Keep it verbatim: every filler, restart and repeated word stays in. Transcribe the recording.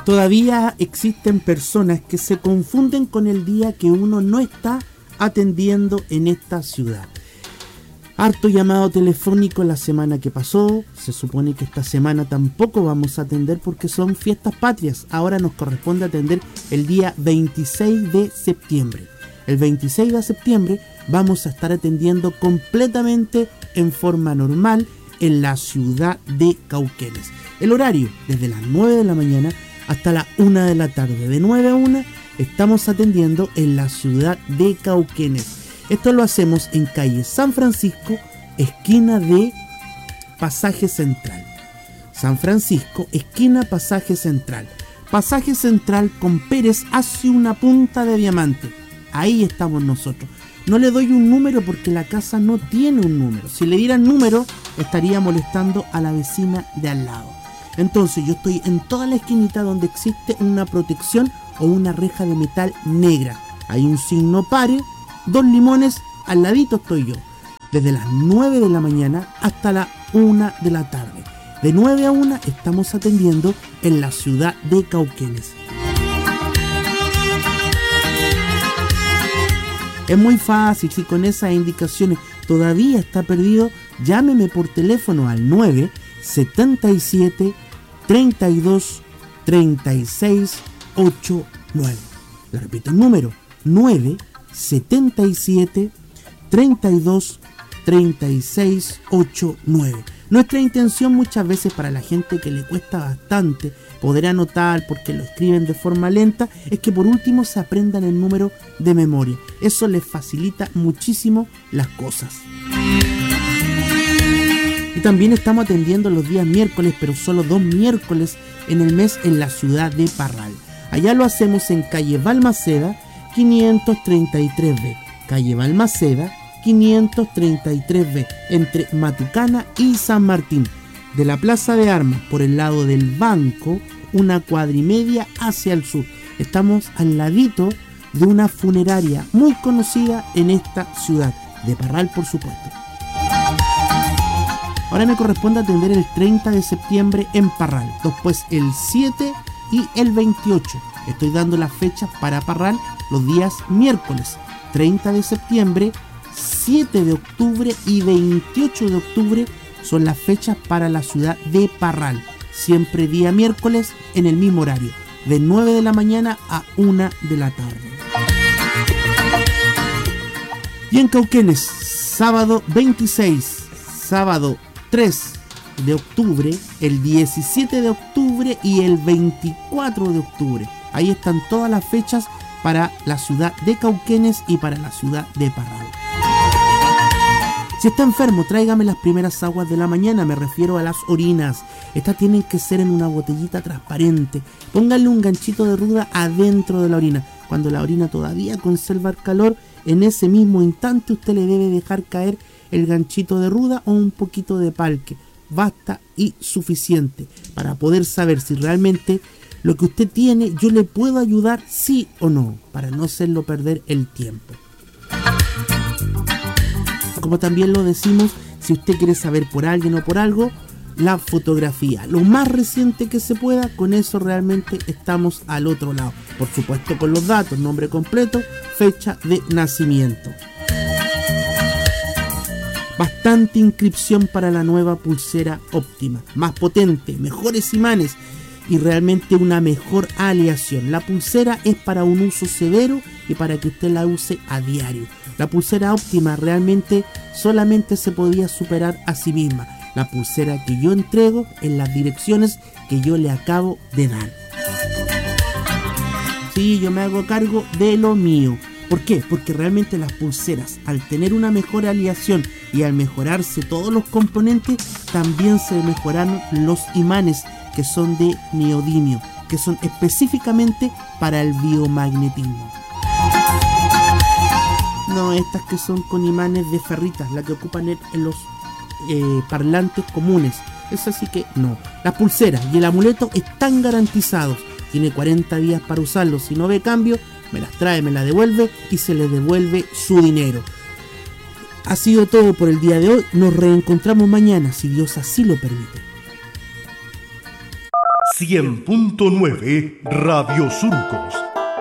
Todavía existen personas que se confunden con el día que uno no está atendiendo en esta ciudad. Harto llamado telefónico la semana que pasó. Se supone que esta semana tampoco vamos a atender porque son fiestas patrias. Ahora nos corresponde atender el día veintiséis de septiembre. El veintiséis de septiembre vamos a estar atendiendo completamente en forma normal en la ciudad de Cauquenes. El horario desde las nueve de la mañana hasta la una de la tarde. De nueve a una estamos atendiendo en la ciudad de Cauquenes. Esto lo hacemos en calle San Francisco, esquina de Pasaje Central. San Francisco, esquina Pasaje Central. Pasaje Central con Pérez hacia una punta de diamante. Ahí estamos nosotros. No le doy un número porque la casa no tiene un número. Si le dieran número, estaría molestando a la vecina de al lado. Entonces yo estoy en toda la esquinita donde existe una protección o una reja de metal negra. Hay un signo pare, dos limones, al ladito estoy yo. Desde las nueve de la mañana hasta la una de la tarde. De nueve a una estamos atendiendo en la ciudad de Cauquenes. Es muy fácil, si con esas indicaciones todavía está perdido, llámeme por teléfono al nueve setenta y siete, treinta y dos, treinta y seis, ochenta y nueve. Le repito el número, nueve setenta y siete, treinta y dos, treinta y seis, ochenta y nueve. Nuestra intención muchas veces para la gente que le cuesta bastante poder anotar porque lo escriben de forma lenta es que por último se aprendan el número de memoria. Eso les facilita muchísimo las cosas. Y también estamos atendiendo los días miércoles, pero solo dos miércoles en el mes en la ciudad de Parral. Allá lo hacemos en calle Balmaceda quinientos treinta y tres B. Calle Balmaceda quinientos treinta y tres B, entre Matucana y San Martín. De la Plaza de Armas, por el lado del banco, una cuadra y media hacia el sur. Estamos al ladito de una funeraria muy conocida en esta ciudad, de Parral por supuesto. Ahora me corresponde atender el treinta de septiembre en Parral, después el siete y el veintiocho. Estoy dando las fechas para Parral los días miércoles, treinta de septiembre, siete de octubre y veintiocho de octubre son las fechas para la ciudad de Parral. Siempre día miércoles en el mismo horario, de nueve de la mañana a una de la tarde. Y en Cauquenes, sábado veintiséis, sábado tres de octubre, el diecisiete de octubre y el veinticuatro de octubre. Ahí están todas las fechas para la ciudad de Cauquenes y para la ciudad de Parral. Si está enfermo, tráigame las primeras aguas de la mañana, me refiero a las orinas. Estas tienen que ser en una botellita transparente. Pónganle un ganchito de ruda adentro de la orina. Cuando la orina todavía conserva el calor, en ese mismo instante usted le debe dejar caer el ganchito de ruda o un poquito de palque. Basta y suficiente para poder saber si realmente lo que usted tiene yo le puedo ayudar sí o no, para no hacerlo perder el tiempo. Como también lo decimos, si usted quiere saber por alguien o por algo, la fotografía, lo más reciente que se pueda, con eso realmente estamos al otro lado. Por supuesto con los datos, nombre completo, fecha de nacimiento. Bastante inscripción para la nueva pulsera óptima, más potente, mejores imanes y realmente una mejor aleación. La pulsera es para un uso severo y para que usted la use a diario. La pulsera óptima realmente solamente se podía superar a sí misma. La pulsera que yo entrego en las direcciones que yo le acabo de dar. Sí, yo me hago cargo de lo mío. ¿Por qué? Porque realmente las pulseras, al tener una mejor aleación y al mejorarse todos los componentes, también se mejoraron los imanes que son de neodimio, que son específicamente para el biomagnetismo. No estas que son con imanes de ferritas, las que ocupan en los eh, parlantes comunes. Eso sí que no. Las pulseras y el amuleto están garantizados. Tiene cuarenta días para usarlos. Si no ve cambio, me las trae, me las devuelve y se le devuelve su dinero. Ha sido todo por el día de hoy. Nos reencontramos mañana, si Dios así lo permite. cien punto nueve Radio Surcos.